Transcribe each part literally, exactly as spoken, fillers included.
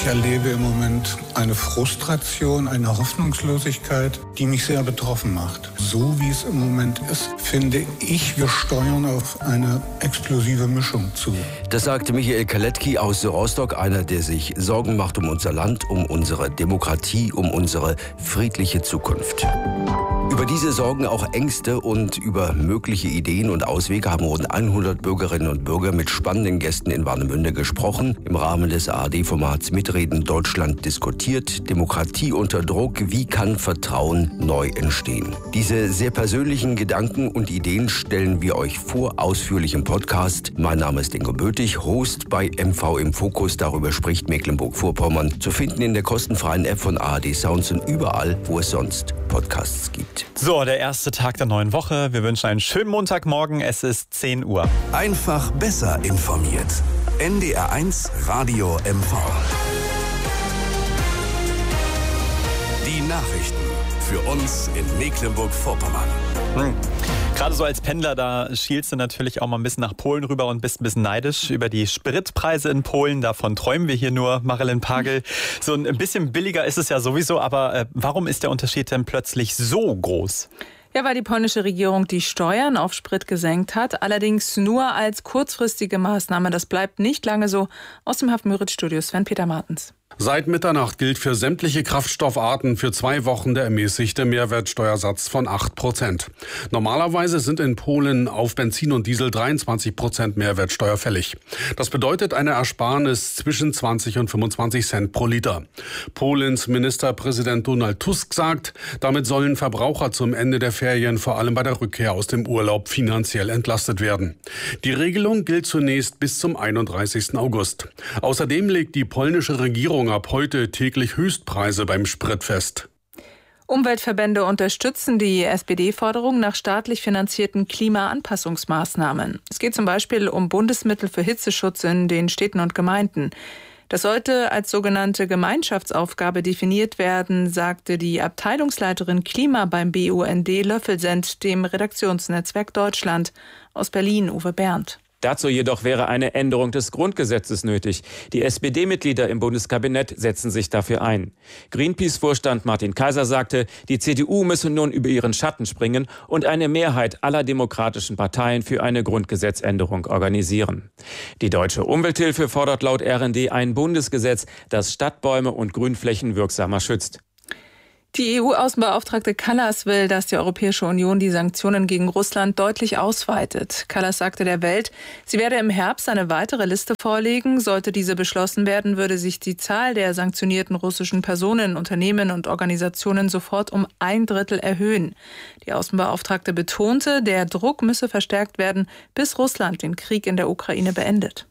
Ich erlebe im Moment eine Frustration, eine Hoffnungslosigkeit, die mich sehr betroffen macht. So wie es im Moment ist, finde ich, wir steuern auf eine explosive Mischung zu. Das sagte Michael Kaletki aus Rostock, einer, der sich Sorgen macht um unser Land, um unsere Demokratie, um unsere friedliche Zukunft. Über diese Sorgen, auch Ängste und über mögliche Ideen und Auswege haben rund hundert Bürgerinnen und Bürger mit spannenden Gästen in Warnemünde gesprochen. Im Rahmen des A R D-Formats Mitreden Deutschland diskutiert. Demokratie unter Druck. Wie kann Vertrauen neu entstehen? Diese sehr persönlichen Gedanken und Ideen stellen wir euch vor, ausführlich im Podcast. Mein Name ist Ingo Bötig, Host bei M V im Fokus. Darüber spricht Mecklenburg-Vorpommern. Zu finden in der kostenfreien App von A R D Sounds und überall, wo es sonst Podcasts gibt. So, der erste Tag der neuen Woche. Wir wünschen einen schönen Montagmorgen. Es ist zehn Uhr. Einfach besser informiert. N D R eins Radio M V. Die Nachrichten für uns in Mecklenburg-Vorpommern. Hm. Gerade so als Pendler, da schielst du natürlich auch mal ein bisschen nach Polen rüber und bist ein bisschen neidisch über die Spritpreise in Polen. Davon träumen wir hier nur, Marilyn Pagel. So ein bisschen billiger ist es ja sowieso, aber äh, warum ist der Unterschied denn plötzlich so groß? Ja, weil die polnische Regierung die Steuern auf Sprit gesenkt hat, allerdings nur als kurzfristige Maßnahme. Das bleibt nicht lange so. Aus dem Hafen-Müritz-Studio Sven-Peter Martens. Seit Mitternacht gilt für sämtliche Kraftstoffarten für zwei Wochen der ermäßigte Mehrwertsteuersatz von acht Prozent. Normalerweise sind in Polen auf Benzin und Diesel dreiundzwanzig Prozent Mehrwertsteuer fällig. Das bedeutet eine Ersparnis zwischen zwanzig und fünfundzwanzig Cent pro Liter. Polens Ministerpräsident Donald Tusk sagt, damit sollen Verbraucher zum Ende der Ferien vor allem bei der Rückkehr aus dem Urlaub finanziell entlastet werden. Die Regelung gilt zunächst bis zum einunddreißigsten August. Außerdem legt die polnische Regierung ab heute täglich Höchstpreise beim Sprit fest. Umweltverbände unterstützen die S P D-Forderung nach staatlich finanzierten Klimaanpassungsmaßnahmen. Es geht zum Beispiel um Bundesmittel für Hitzeschutz in den Städten und Gemeinden. Das sollte als sogenannte Gemeinschaftsaufgabe definiert werden, sagte die Abteilungsleiterin Klima beim B U N D Löffelsend, dem Redaktionsnetzwerk Deutschland. Aus Berlin, Uwe Berndt. Dazu jedoch wäre eine Änderung des Grundgesetzes nötig. Die S P D-Mitglieder im Bundeskabinett setzen sich dafür ein. Greenpeace-Vorstand Martin Kaiser sagte, die C D U müsse nun über ihren Schatten springen und eine Mehrheit aller demokratischen Parteien für eine Grundgesetzänderung organisieren. Die Deutsche Umwelthilfe fordert laut R N D ein Bundesgesetz, das Stadtbäume und Grünflächen wirksamer schützt. Die E U-Außenbeauftragte Kallas will, dass die Europäische Union die Sanktionen gegen Russland deutlich ausweitet. Kallas sagte der Welt, sie werde im Herbst eine weitere Liste vorlegen. Sollte diese beschlossen werden, würde sich die Zahl der sanktionierten russischen Personen, Unternehmen und Organisationen sofort um ein Drittel erhöhen. Die Außenbeauftragte betonte, der Druck müsse verstärkt werden, bis Russland den Krieg in der Ukraine beendet.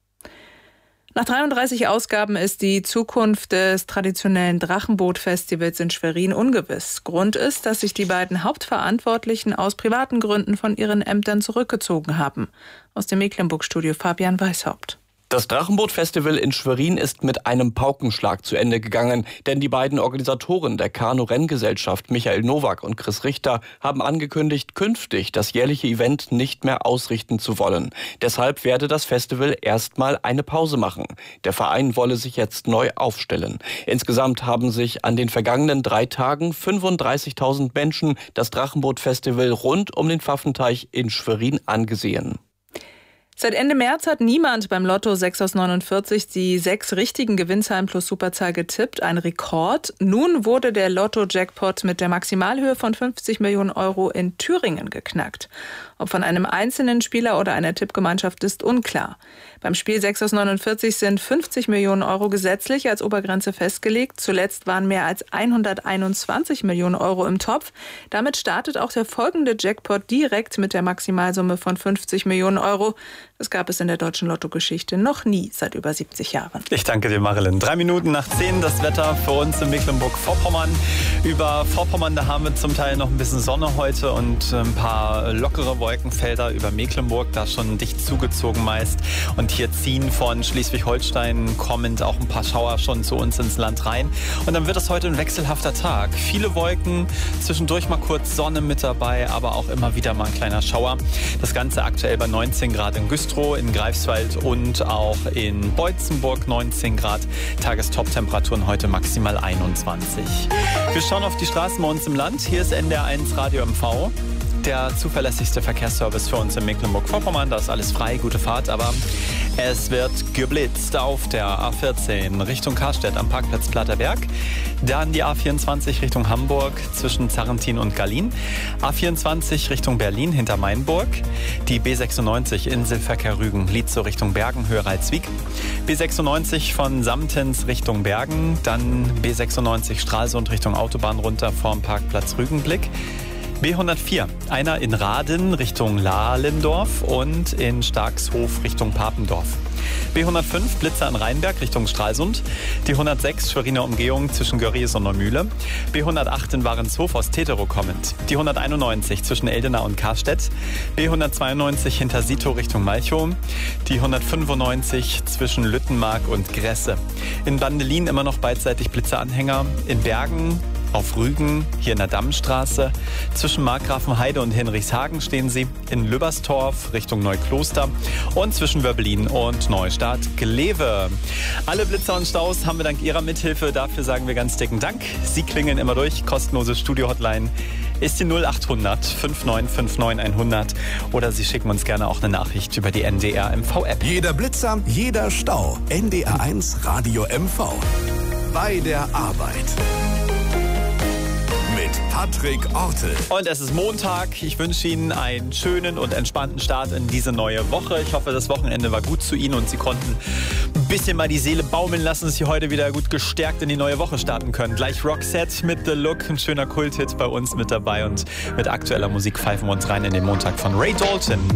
Nach dreiunddreißig Ausgaben ist die Zukunft des traditionellen Drachenboot-Festivals in Schwerin ungewiss. Grund ist, dass sich die beiden Hauptverantwortlichen aus privaten Gründen von ihren Ämtern zurückgezogen haben. Aus dem Mecklenburg-Studio Fabian Weishaupt. Das Drachenboot-Festival in Schwerin ist mit einem Paukenschlag zu Ende gegangen, denn die beiden Organisatoren der Kanu-Renngesellschaft, Michael Nowak und Chris Richter, haben angekündigt, künftig das jährliche Event nicht mehr ausrichten zu wollen. Deshalb werde das Festival erstmal eine Pause machen. Der Verein wolle sich jetzt neu aufstellen. Insgesamt haben sich an den vergangenen drei Tagen fünfunddreißigtausend Menschen das Drachenboot-Festival rund um den Pfaffenteich in Schwerin angesehen. Seit Ende März hat niemand beim Lotto sechs aus neunundvierzig die sechs richtigen Gewinnzahlen plus Superzahl getippt. Ein Rekord. Nun wurde der Lotto-Jackpot mit der Maximalhöhe von fünfzig Millionen Euro in Thüringen geknackt. Ob von einem einzelnen Spieler oder einer Tippgemeinschaft ist unklar. Beim Spiel sechs aus neunundvierzig sind fünfzig Millionen Euro gesetzlich als Obergrenze festgelegt. Zuletzt waren mehr als hunderteinundzwanzig Millionen Euro im Topf. Damit startet auch der folgende Jackpot direkt mit der Maximalsumme von fünfzig Millionen Euro. Das gab es in der deutschen Lottogeschichte noch nie seit über siebzig Jahren. Ich danke dir, Marilyn. Drei Minuten nach zehn das Wetter für uns in Mecklenburg-Vorpommern. Über Vorpommern, da haben wir zum Teil noch ein bisschen Sonne heute und ein paar lockere Wolken. Wolkenfelder über Mecklenburg, da schon dicht zugezogen meist. Und hier ziehen von Schleswig-Holstein kommend auch ein paar Schauer schon zu uns ins Land rein. Und dann wird es heute ein wechselhafter Tag. Viele Wolken, zwischendurch mal kurz Sonne mit dabei, aber auch immer wieder mal ein kleiner Schauer. Das Ganze aktuell bei neunzehn Grad in Güstrow, in Greifswald und auch in Beutzenburg neunzehn Grad. Tagestop-Temperaturen heute maximal einundzwanzig. Wir schauen auf die Straßen bei uns im Land. Hier ist N D R eins Radio M V. Der zuverlässigste Verkehrsservice für uns in Mecklenburg-Vorpommern. Da ist alles frei, gute Fahrt, aber es wird geblitzt auf der A vierzehn Richtung Karstedt am Parkplatz Platterberg. Dann die A vierundzwanzig Richtung Hamburg zwischen Zarrentin und Gallien. A vierundzwanzig Richtung Berlin hinter Mainburg. Die B sechsundneunzig Inselverkehr Rügen, Lietzow Richtung Bergen, Höhe Ralswiek. B sechsundneunzig von Samtens Richtung Bergen. Dann B sechsundneunzig Stralsund Richtung Autobahn runter vorm Parkplatz Rügenblick. B hundertvier, einer in Raden Richtung Lahlendorf und in Starkshof Richtung Papendorf. B hundertfünf, Blitzer in Rheinberg Richtung Stralsund. Die hundertsechs, Schweriner Umgehung zwischen Görries und Neumühle. B hundertacht in Warenshof aus Teterow kommend. Die hunderteinundneunzig zwischen Eldena und Karstedt. B hundertzweiundneunzig hinter Sito Richtung Malchow. Die hundertfünfundneunzig zwischen Lüttenmark und Gresse. In Bandelin immer noch beidseitig Blitzeranhänger. In Bergen auf Rügen, hier in der Dammstraße. Zwischen Markgrafenheide und Hinrichshagen stehen sie. In Lübberstorf Richtung Neukloster. Und zwischen Wörbelin und Neustadt Glewe. Alle Blitzer und Staus haben wir dank Ihrer Mithilfe. Dafür sagen wir ganz dicken Dank. Sie klingeln immer durch. Kostenlose Studio-Hotline ist die null achthundert fünfundneunzig neunundfünfzig hundert. Oder Sie schicken uns gerne auch eine Nachricht über die N D R M V-App. Jeder Blitzer, jeder Stau. N D R eins Radio M V. Bei der Arbeit. Patrick Ortel. Und es ist Montag. Ich wünsche Ihnen einen schönen und entspannten Start in diese neue Woche. Ich hoffe, das Wochenende war gut zu Ihnen und Sie konnten ein bisschen mal die Seele baumeln lassen, dass Sie heute wieder gut gestärkt in die neue Woche starten können. Gleich Roxette mit The Look, ein schöner Kulthit bei uns mit dabei. Und mit aktueller Musik pfeifen wir uns rein in den Montag von Ray Dalton.